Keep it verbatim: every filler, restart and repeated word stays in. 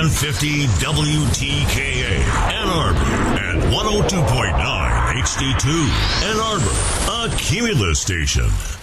fifty W T K A, Ann Arbor, and one oh two point nine H D two, Ann Arbor, a Cumulus station.